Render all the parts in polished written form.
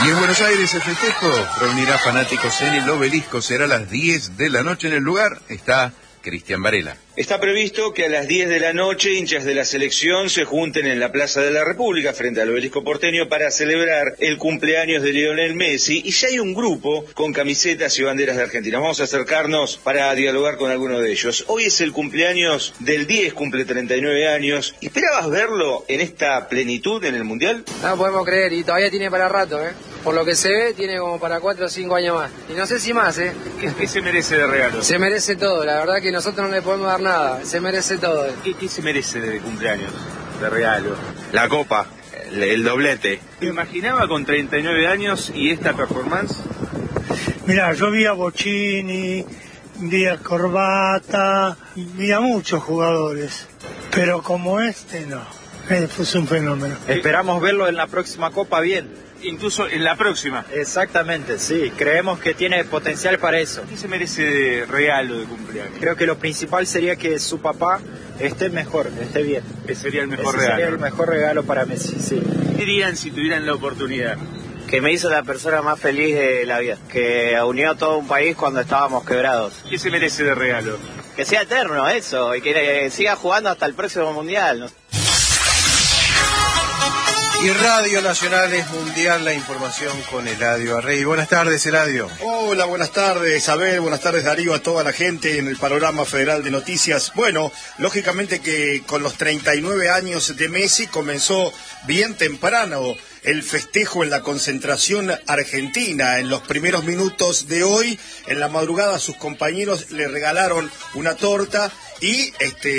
Y en Buenos Aires el festejo reunirá fanáticos en el Obelisco. Será a las 10 de la noche en el lugar. Está Cristian Varela. Está previsto que a las 10 de la noche hinchas de la selección se junten en la Plaza de la República frente al Obelisco porteño para celebrar el cumpleaños de Lionel Messi, y ya hay un grupo con camisetas y banderas de Argentina. Vamos a acercarnos para dialogar con alguno de ellos. Hoy es el cumpleaños del 10, cumple 39 años. ¿Esperabas verlo en esta plenitud en el Mundial? No podemos creer, y todavía tiene para rato, Por lo que se ve, tiene como para 4 o 5 años más. Y no sé si más, ¿Qué se merece de regalo? Se merece todo, la verdad que nosotros no le podemos dar nada, se merece todo. ¿Qué se merece de cumpleaños, de regalo? La copa, el doblete. ¿Me imaginaba con 39 años y esta performance? Mirá, yo vi a Bocchini, vi a Corbata, vi a muchos jugadores, pero como este no, fue un fenómeno. Esperamos verlo en la próxima Copa bien. Incluso en la próxima. Exactamente, sí, creemos que tiene potencial para eso. ¿Qué se merece de regalo de cumpleaños? Creo que lo principal sería que su papá esté mejor, esté bien. Ese sería el mejor Ese regalo. Sería el mejor regalo para Messi, sí. ¿Qué dirían si tuvieran la oportunidad? Que me hizo la persona más feliz de la vida, que unió a todo un país cuando estábamos quebrados. ¿Qué se merece de regalo? Que sea eterno eso, y que siga jugando hasta el próximo Mundial, ¿no? Y Radio Nacional es mundial, la información con Eladio Arrey. Buenas tardes, Eladio. Hola, buenas tardes, Abel, buenas tardes, Darío, a toda la gente en el panorama federal de noticias. Bueno, lógicamente que con los 39 años de Messi comenzó bien temprano el festejo en la concentración argentina. En los primeros minutos de hoy, en la madrugada, sus compañeros le regalaron una torta y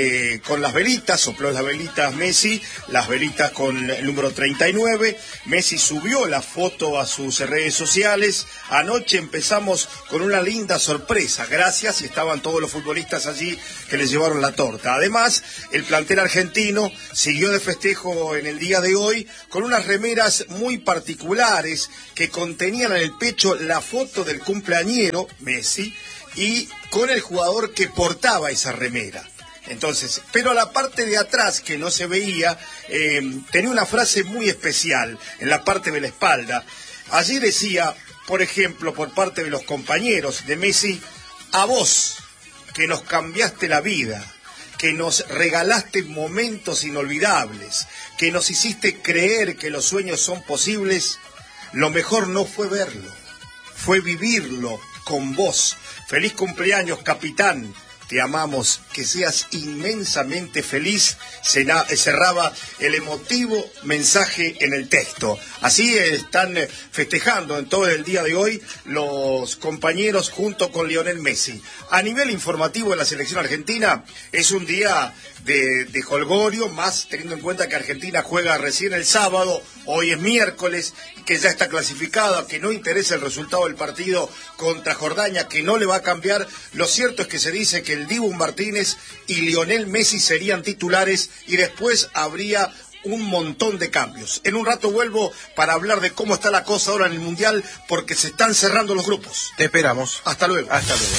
con las velitas, sopló las velitas Messi, las velitas con el número 39. Messi subió la foto a sus redes sociales. Anoche empezamos con una linda sorpresa, gracias, y estaban todos los futbolistas allí que les llevaron la torta. Además, el plantel argentino siguió de festejo en el día de hoy con unas remeras muy particulares que contenían en el pecho la foto del cumpleañero Messi y con el jugador que portaba esa remera. Entonces, pero a la parte de atrás, que no se veía, tenía una frase muy especial en la parte de la espalda. Allí decía, por ejemplo, por parte de los compañeros de Messi: a vos, que nos cambiaste la vida, que nos regalaste momentos inolvidables, que nos hiciste creer que los sueños son posibles, lo mejor no fue verlo, fue vivirlo con vos. Feliz cumpleaños, capitán, te amamos, que seas inmensamente feliz, cerraba el emotivo mensaje en el texto. Así están festejando en todo el día de hoy los compañeros junto con Lionel Messi. A nivel informativo de la selección argentina, es un día de jolgorio, más teniendo en cuenta que Argentina juega recién el sábado, hoy es miércoles, que ya está clasificada, que no interesa el resultado del partido contra Jordania, que no le va a cambiar. Lo cierto es que se dice que el Dibu Martínez y Lionel Messi serían titulares y después habría un montón de cambios. En un rato vuelvo para hablar de cómo está la cosa ahora en el Mundial, porque se están cerrando los grupos. Te esperamos. Hasta luego. Hasta luego.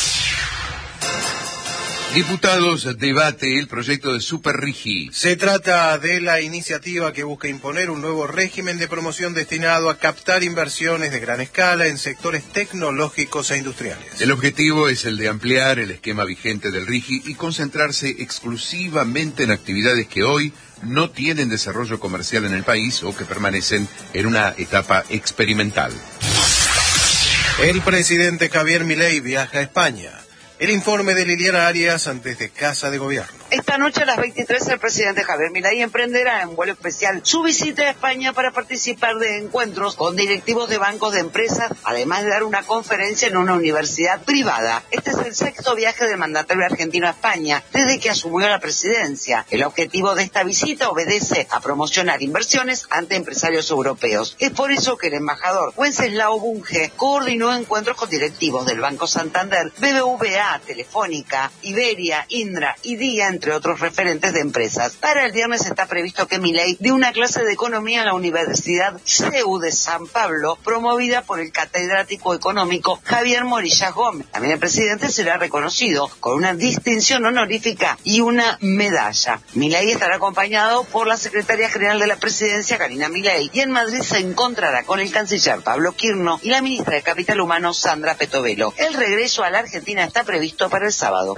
Diputados debate el proyecto de Superrigi. Se trata de la iniciativa que busca imponer un nuevo régimen de promoción destinado a captar inversiones de gran escala en sectores tecnológicos e industriales. El objetivo es el de ampliar el esquema vigente del RIGI y concentrarse exclusivamente en actividades que hoy no tienen desarrollo comercial en el país o que permanecen en una etapa experimental. El presidente Javier Milei viaja a España. El informe de Liliana Arias desde Casa de Gobierno. Esta noche a las 23 el presidente Javier Milei emprenderá en vuelo especial su visita a España para participar de encuentros con directivos de bancos de empresas, además de dar una conferencia en una universidad privada. Este es el sexto viaje del mandatario argentino a España desde que asumió la presidencia. El objetivo de esta visita obedece a promocionar inversiones ante empresarios europeos. Es por eso que el embajador Wenceslao Bunge coordinó encuentros con directivos del Banco Santander, BBVA, Telefónica, Iberia, Indra y Día, entre otros referentes de empresas. Para el viernes está previsto que Milei dé una clase de economía en la Universidad CEU de San Pablo, promovida por el catedrático económico Javier Morillas Gómez. También el presidente será reconocido con una distinción honorífica y una medalla. Milei estará acompañado por la secretaria general de la presidencia, Karina Milei, y en Madrid se encontrará con el canciller Pablo Quirno y la ministra de Capital Humano, Sandra Petovelo. El regreso a la Argentina está previsto para el sábado.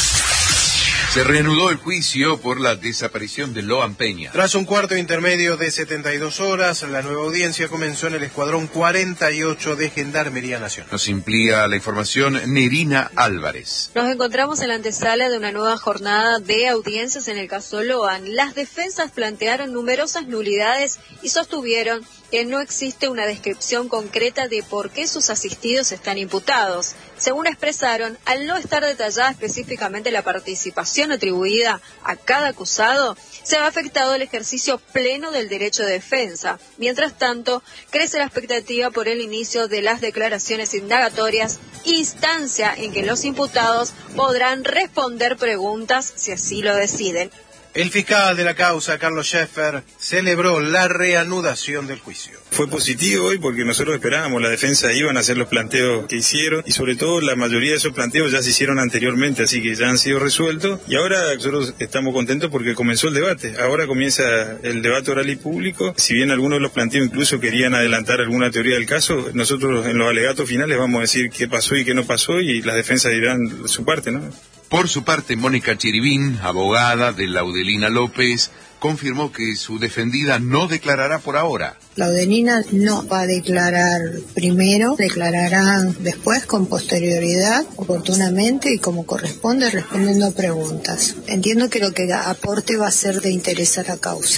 Se reanudó el juicio por la desaparición de Loan Peña. Tras un cuarto intermedio de 72 horas, la nueva audiencia comenzó en el Escuadrón 48 de Gendarmería Nacional. Nos amplía la información Nerina Álvarez. Nos encontramos en la antesala de una nueva jornada de audiencias en el caso Loan. Las defensas plantearon numerosas nulidades y sostuvieron que no existe una descripción concreta de por qué sus asistidos están imputados. Según expresaron, al no estar detallada específicamente la participación atribuida a cada acusado, se ha afectado el ejercicio pleno del derecho de defensa. Mientras tanto, crece la expectativa por el inicio de las declaraciones indagatorias, instancia en que los imputados podrán responder preguntas si así lo deciden. El fiscal de la causa, Carlos Scheffer, celebró la reanudación del juicio. Fue positivo hoy porque nosotros esperábamos, la defensa iban a hacer los planteos que hicieron y sobre todo la mayoría de esos planteos ya se hicieron anteriormente, así que ya han sido resueltos y ahora nosotros estamos contentos porque comenzó el debate. Ahora comienza el debate oral y público. Si bien algunos de los planteos incluso querían adelantar alguna teoría del caso, nosotros en los alegatos finales vamos a decir qué pasó y qué no pasó y las defensas dirán su parte, ¿no? Por su parte, Mónica Chiribín, abogada de Laudelina López, confirmó que su defendida no declarará por ahora. Laudelina no va a declarar primero, declarará después con posterioridad, oportunamente y como corresponde, respondiendo a preguntas. Entiendo que lo que aporte va a ser de interés a la causa.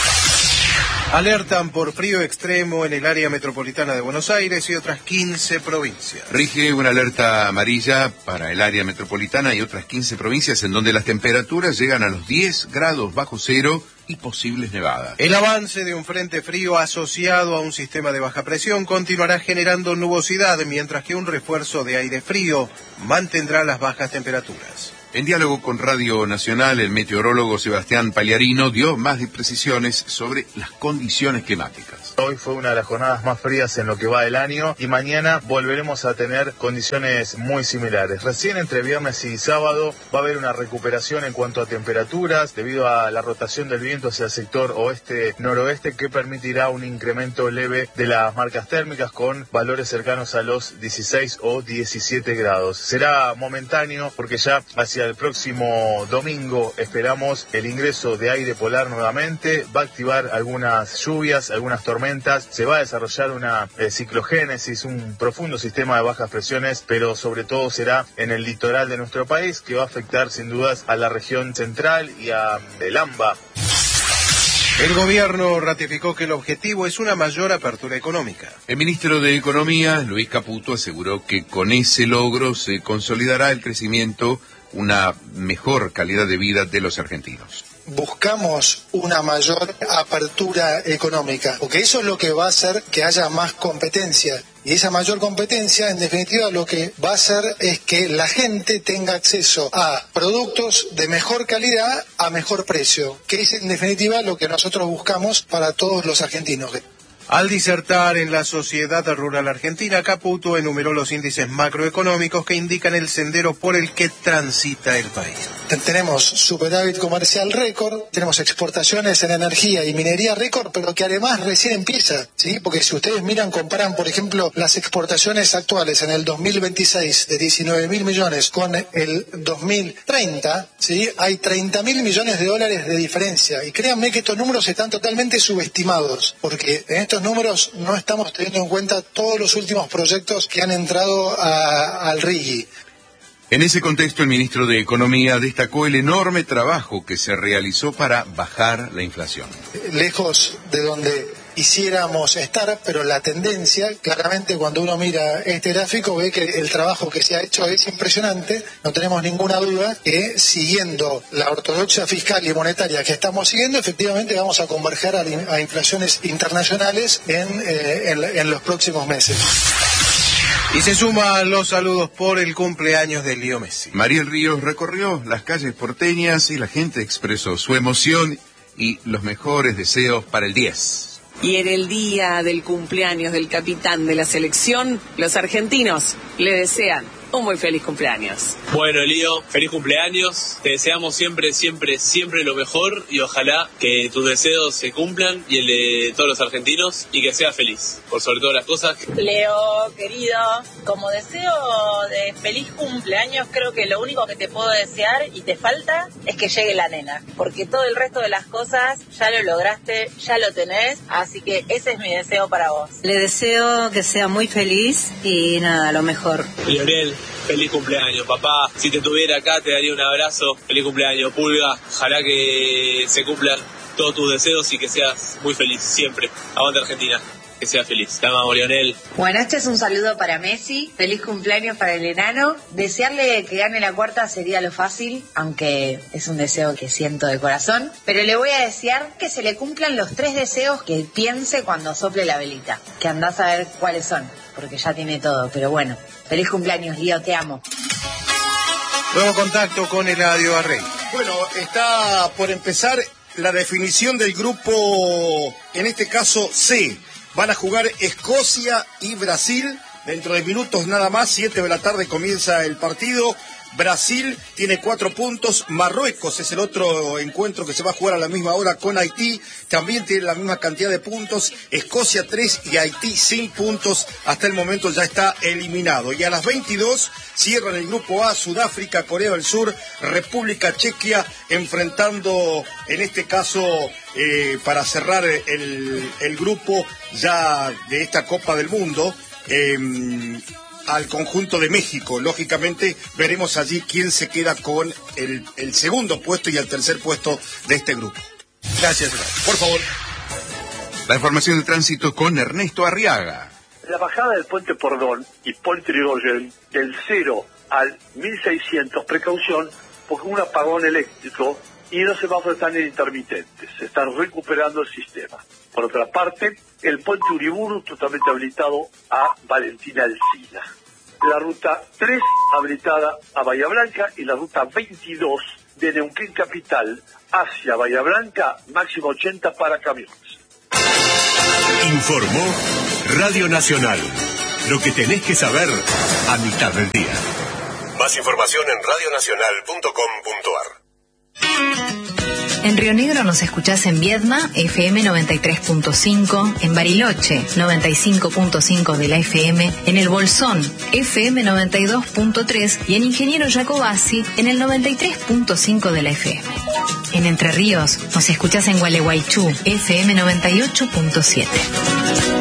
Alertan por frío extremo en el área metropolitana de Buenos Aires y otras 15 provincias. Rige una alerta amarilla para el área metropolitana y otras 15 provincias en donde las temperaturas llegan a los 10 grados bajo cero y posibles nevadas. El avance de un frente frío asociado a un sistema de baja presión continuará generando nubosidad, mientras que un refuerzo de aire frío mantendrá las bajas temperaturas. En diálogo con Radio Nacional, el meteorólogo Sebastián Pagliarino dio más precisiones sobre las condiciones climáticas. Hoy fue una de las jornadas más frías en lo que va del año y mañana volveremos a tener condiciones muy similares. Recién entre viernes y sábado va a haber una recuperación en cuanto a temperaturas debido a la rotación del viento hacia el sector oeste-noroeste que permitirá un incremento leve de las marcas térmicas con valores cercanos a los 16 o 17 grados. Será momentáneo porque ya hacia el próximo domingo esperamos el ingreso de aire polar nuevamente, va a activar algunas lluvias, algunas tormentas, se va a desarrollar una ciclogénesis, un profundo sistema de bajas presiones, pero sobre todo será en el litoral de nuestro país que va a afectar sin dudas a la región central y a el AMBA. El gobierno ratificó que el objetivo es una mayor apertura económica. El ministro de Economía, Luis Caputo, aseguró que con ese logro se consolidará el crecimiento, una mejor calidad de vida de los argentinos. Buscamos una mayor apertura económica, porque eso es lo que va a hacer que haya más competencia. Y esa mayor competencia, en definitiva, lo que va a hacer es que la gente tenga acceso a productos de mejor calidad a mejor precio, que es, en definitiva, lo que nosotros buscamos para todos los argentinos. Al disertar en la Sociedad Rural Argentina, Caputo enumeró los índices macroeconómicos que indican el sendero por el que transita el país. Tenemos superávit comercial récord, tenemos exportaciones en energía y minería récord, pero que además recién empieza, ¿sí? Porque si ustedes comparan, por ejemplo, las exportaciones actuales en el 2026 de 19.000 millones con el 2030, ¿sí? Hay 30.000 millones de dólares de diferencia. Y créanme que estos números están totalmente subestimados, porque en estos números no estamos teniendo en cuenta todos los últimos proyectos que han entrado al RIGI. En ese contexto, el ministro de Economía destacó el enorme trabajo que se realizó para bajar la inflación. Lejos de donde quisiéramos estar, pero la tendencia, claramente cuando uno mira este gráfico, ve que el trabajo que se ha hecho es impresionante. No tenemos ninguna duda que siguiendo la ortodoxia fiscal y monetaria que estamos siguiendo, efectivamente vamos a converger a inflaciones internacionales en los próximos meses. Y se suman los saludos por el cumpleaños de Leo Messi. Mariel Ríos recorrió las calles porteñas y la gente expresó su emoción y los mejores deseos para el 10. Y en el día del cumpleaños del capitán de la selección, los argentinos le desean un muy feliz cumpleaños. Bueno, Lío, feliz cumpleaños. Te deseamos siempre, siempre, siempre lo mejor y ojalá que tus deseos se cumplan y el de todos los argentinos y que seas feliz, por sobre todas las cosas. Leo, querido, como deseo de feliz cumpleaños, creo que lo único que te puedo desear y te falta es que llegue la nena, porque todo el resto de las cosas ya lo lograste, ya lo tenés, así que ese es mi deseo para vos. Le deseo que sea muy feliz y nada, lo mejor. Lionel, feliz cumpleaños, papá. Si te tuviera acá te daría un abrazo. Feliz cumpleaños, Pulga. Ojalá que se cumplan todos tus deseos y que seas muy feliz siempre. Aguante Argentina, que seas feliz. Te amamos, Lionel. Bueno, este es un saludo para Messi. Feliz cumpleaños para el enano. Desearle que gane la cuarta sería lo fácil, aunque es un deseo que siento de corazón. Pero le voy a desear que se le cumplan los 3 deseos que piense cuando sople la velita. Que andás a ver cuáles son, porque ya tiene todo. Pero bueno, feliz cumpleaños, Lío, te amo. Nuevo contacto con Eladio Arrey. Bueno, está por empezar la definición del grupo, en este caso C. Van a jugar Escocia y Brasil. Dentro de minutos nada más, 7 de la tarde comienza el partido. Brasil tiene 4 puntos. Marruecos es el otro encuentro que se va a jugar a la misma hora con Haití. También tiene la misma cantidad de puntos. Escocia 3 y Haití sin puntos. Hasta el momento ya está eliminado. Y a las 22 cierran el grupo A, Sudáfrica, Corea del Sur, República Chequia, enfrentando en este caso para cerrar el grupo ya de esta Copa del Mundo. Al conjunto de México. Lógicamente veremos allí quién se queda con el segundo puesto y el tercer puesto de este grupo. Gracias. Por favor. La información de tránsito con Ernesto Arriaga. La bajada del puente Pordón y Puente Yrigoyen del 0 al 1600, precaución, porque un apagón eléctrico y los semáforos están en intermitentes, se están recuperando el sistema. Por otra parte, el puente Uriburu totalmente habilitado a Valentina Alsina. La ruta 3 habilitada a Bahía Blanca y la ruta 22 de Neuquén Capital hacia Bahía Blanca, máximo 80 para camiones. Informó Radio Nacional. Lo que tenés que saber a mitad del día. Más información en radionacional.com.ar. En Río Negro nos escuchás en Viedma, FM 93.5, en Bariloche, 95.5 de la FM, en El Bolsón, FM 92.3 y en Ingeniero Jacobasi, en el 93.5 de la FM. En Entre Ríos nos escuchás en Gualeguaychú, FM 98.7.